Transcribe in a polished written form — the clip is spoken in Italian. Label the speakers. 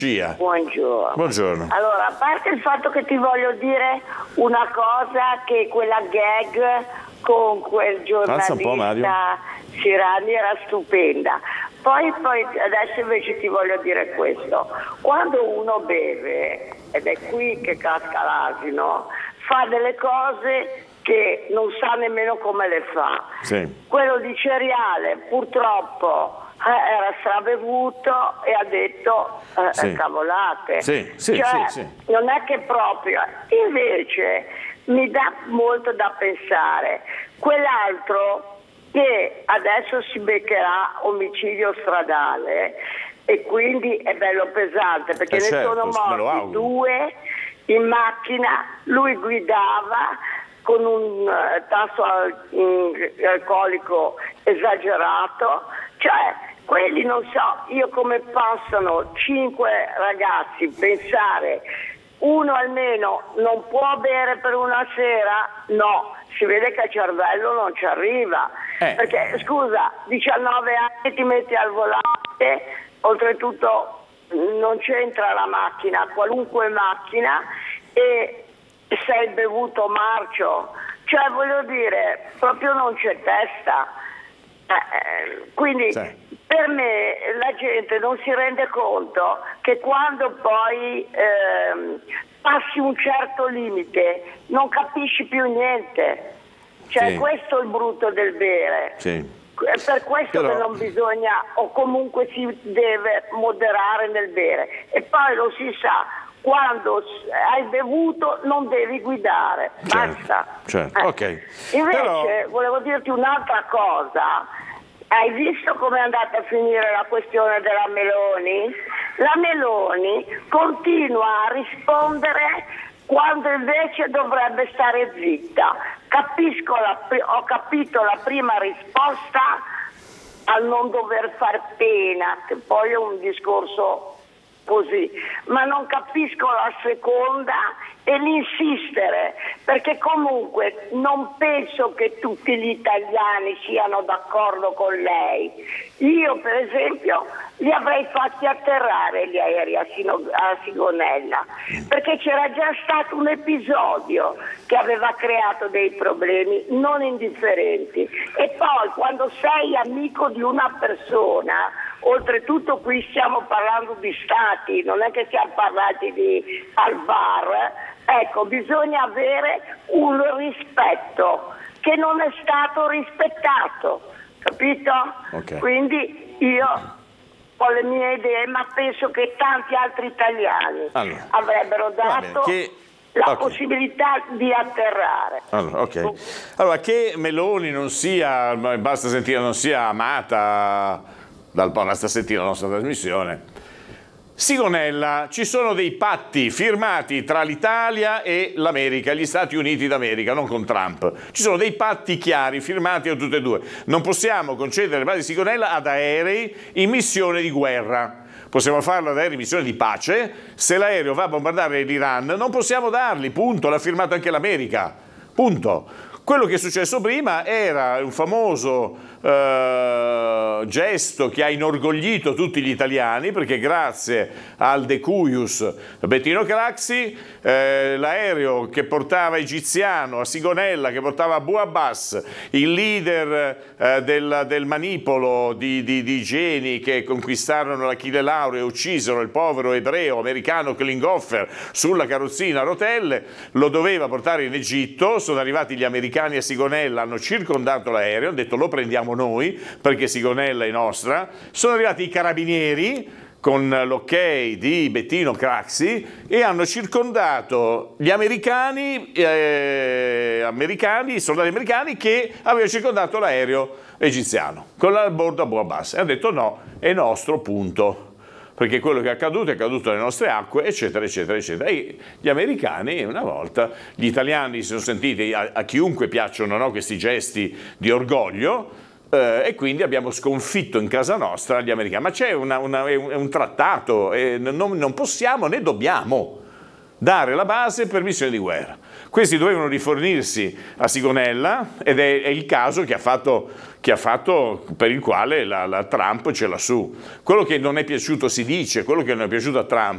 Speaker 1: Buongiorno.
Speaker 2: Buongiorno.
Speaker 1: Allora, a parte il fatto che ti voglio dire una cosa, che quella gag con quel giornalista Sirani era stupenda. Poi adesso invece ti voglio dire questo. Quando uno beve, ed è qui che casca l'asino, fa delle cose che non sa nemmeno come le fa.
Speaker 2: Sì.
Speaker 1: Quello di cereale
Speaker 2: Sì.
Speaker 1: purtroppo era strabevuto e ha detto cavolate.
Speaker 2: Sì.
Speaker 1: Non è che proprio. Invece mi dà molto da pensare. Quell'altro che adesso si beccherà omicidio stradale e quindi è bello pesante, perché ne sono morti 2 in macchina, lui guidava con un tasso alcolico esagerato, cioè quelli non so io come possono 5 ragazzi pensare, uno almeno non può bere per una sera, no, si vede che il cervello non ci arriva, perché scusa, 19 anni ti metti al volante, oltretutto non c'entra la macchina, qualunque macchina, e sei bevuto marcio, cioè voglio dire, proprio non c'è testa. Quindi per me la gente non si rende conto che quando poi passi un certo limite non capisci più niente, cioè questo è il brutto del bere. È per questo che non bisogna, o comunque si deve moderare nel bere, e poi lo si sa, quando hai bevuto non devi guidare, basta. Invece volevo dirti un'altra cosa. Hai visto come è andata a finire la questione della Meloni? La Meloni continua a rispondere quando invece dovrebbe stare zitta. Ho capito la prima risposta al non dover far pena, che poi è un discorso così, ma non capisco la seconda e l'insistere, perché comunque non penso che tutti gli italiani siano d'accordo con lei. Io per esempio li avrei fatti atterrare gli aerei a Sigonella, perché c'era già stato un episodio che aveva creato dei problemi non indifferenti, e poi quando sei amico di una persona, oltretutto qui stiamo parlando di stati, non è che siamo parlati al bar, ecco, bisogna avere un rispetto che non è stato rispettato, capito? Quindi io ho le mie idee, ma penso che tanti altri italiani avrebbero dato la possibilità di atterrare.
Speaker 2: Allora, che Meloni non sia, basta sentire, non sia amata basta sentire la nostra trasmissione. Sigonella, ci sono dei patti firmati tra l'Italia e l'America, gli Stati Uniti d'America, non con Trump. Ci sono dei patti chiari firmati da tutte e due. Non possiamo concedere le basi di Sigonella ad aerei in missione di guerra. Possiamo farlo ad aerei in missione di pace. Se l'aereo va a bombardare l'Iran, non possiamo darli, punto. L'ha firmato anche l'America, punto. Quello che è successo prima era un famoso gesto che ha inorgoglito tutti gli italiani, perché grazie al decuius Bettino Craxi l'aereo che portava egiziano a Sigonella, che portava Abu Abbas, il leader del manipolo di geni che conquistarono l'Achille Lauro e uccisero il povero ebreo americano Klinghoffer sulla carrozzina a rotelle, lo doveva portare in Egitto. Sono arrivati gli americani a Sigonella, hanno circondato l'aereo, hanno detto lo prendiamo noi perché Sigonella è nostra. Sono arrivati i carabinieri con l'ok di Bettino Craxi e hanno circondato gli americani, i soldati americani che avevano circondato l'aereo egiziano con a bordo Abu Abbas, e hanno detto no, è nostro, punto, perché quello che è accaduto nelle nostre acque, eccetera, eccetera, eccetera. E gli americani, una volta, gli italiani si sono sentiti, a chiunque piacciono, no, questi gesti di orgoglio, e quindi abbiamo sconfitto in casa nostra gli americani. Ma c'è un trattato, e non possiamo né dobbiamo dare la base per missioni di guerra. Questi dovevano rifornirsi a Sigonella, ed è il caso che ha fatto, per il quale la Trump ce l'ha su. Quello che non è piaciuto, si dice, quello che non è piaciuto a Trump